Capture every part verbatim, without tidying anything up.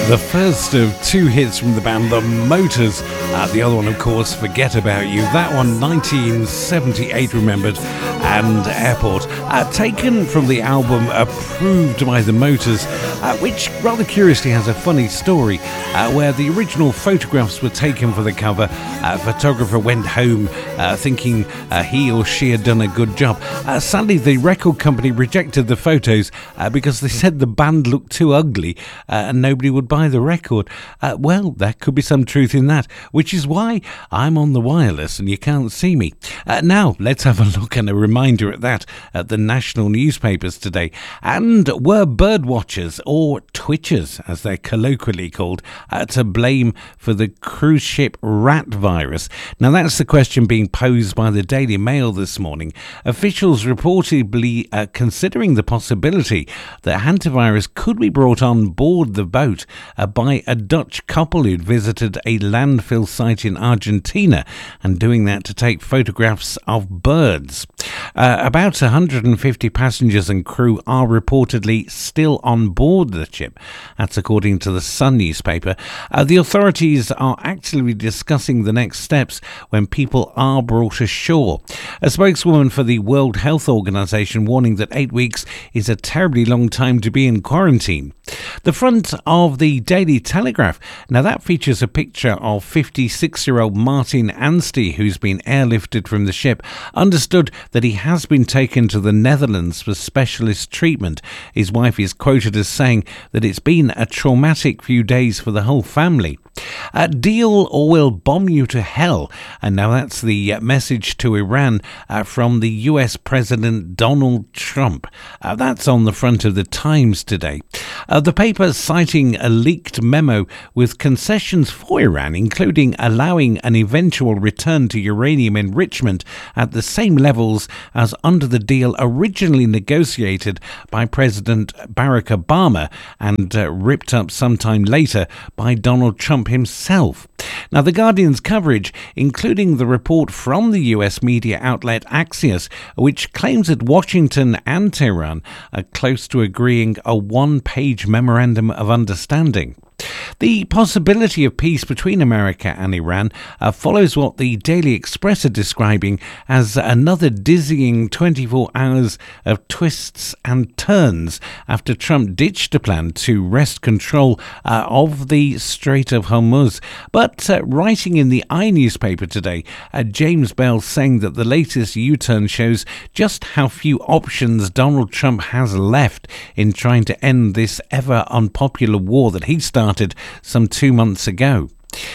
The first of two hits from the band The Motors. Uh, the other one, of course, Forget About You. That one, nineteen seventy-eight, remembered, and Airport. Uh, taken from the album Approved by The Motors, uh, which rather curiously has a funny story, uh, where the original photographs were taken for the cover. A photographer went home uh, thinking uh, he or she had done a good job. Uh, sadly, the record company rejected the photos uh, because they said the band looked too ugly uh, and nobody would buy the record. Uh, well, there could be some truth in that, which is why I'm on the wireless and you can't see me. Uh, now, let's have a look and a reminder at that at the national newspapers today. And were bird watchers, or twitchers as they're colloquially called, uh, to blame for the cruise ship rat virus? Now, that's the question being posed by the Daily Mail this morning. Officials reportedly uh, considering the possibility that hantavirus could be brought on board the boat uh, by a Dutch couple who'd visited a landfill site in Argentina and doing that to take photographs of birds. Uh, about one hundred fifty passengers and crew are reportedly still on board the ship. That's according to the Sun newspaper. Uh, the authorities are actively discussing the next steps when people are brought ashore. A spokeswoman for the World Health Organization warning that eight weeks is a terribly long time to be in quarantine. The front of the Daily Telegraph. Now that features a picture of fifty-six-year-old Martin Anstey, who's been airlifted from the ship. Understood that he has been taken to the Netherlands for specialist treatment. His wife is quoted as saying that it's been a traumatic few days for the whole family. Uh, deal or we'll bomb you to hell. And now that's the uh, message to Iran uh, from the U S President Donald Trump. Uh, that's on the front of the Times today. Uh, the paper citing a leaked memo with concessions for Iran, including allowing an eventual return to uranium enrichment at the same levels as under the deal originally negotiated by President Barack Obama and uh, ripped up sometime later by Donald Trump himself. Now, The Guardian's coverage, including the report from the U S media outlet Axios, which claims that Washington and Tehran are close to agreeing a one-page memorandum of understanding. The possibility of peace between America and Iran uh, follows what the Daily Express are describing as another dizzying twenty-four hours of twists and turns after Trump ditched a plan to wrest control uh, of the Strait of Hormuz. But uh, writing in the I newspaper today, uh, James Bell saying that the latest U-turn shows just how few options Donald Trump has left in trying to end this ever unpopular war that he started some two months ago.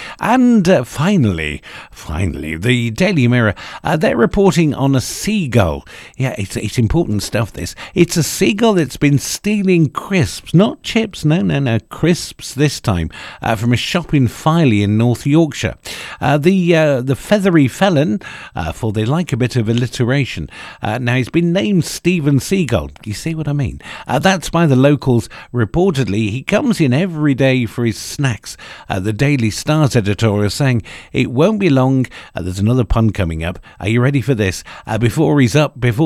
And uh, finally, finally, the Daily Mirror, uh, they're reporting on a seagull. Yeah, it's it's important stuff, this. It's a seagull that's been stealing crisps, not chips, no, no, no, crisps this time, uh, from a shop in Filey in North Yorkshire. Uh, the uh, the feathery felon, uh, for they like a bit of alliteration. Uh, now, he's been named Stephen Seagull. Do you see what I mean? Uh, that's by the locals. Reportedly, he comes in every day for his snacks. Uh, the Daily Star's editorial saying it won't be long. Uh, there's another pun coming up. Are you ready for this? Uh, before he's up, before